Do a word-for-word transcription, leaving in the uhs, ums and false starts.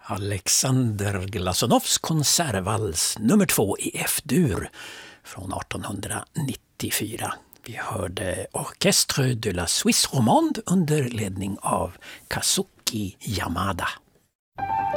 Alexander Glasonovs konsertvals nummer två i F-dur från artonhundranittiofyra. Vi hörde Orchestre de la Suisse Romande under ledning av Kazuki Yamada.